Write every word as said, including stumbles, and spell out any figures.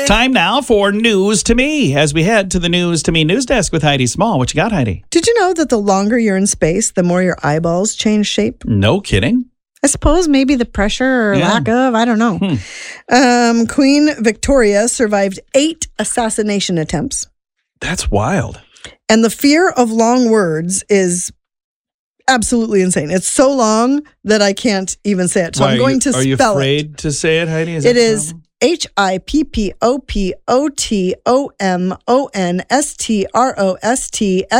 Time now for News to Me as we head to the News to Me news desk with Heidi Small. What you got, Heidi? Did you know that the longer you're in space, the more your eyeballs change shape? No kidding. I suppose maybe the pressure or Yeah. lack of, I don't know. Hmm. Um, Queen Victoria survived eight assassination attempts. That's wild. And the fear of long words is absolutely insane. It's so long that I can't even say it. So Why, I'm going to are you, spell Are you it. afraid to say it, Heidi? Is It that the is problem? H I P P O P O T O M O N S T R O S T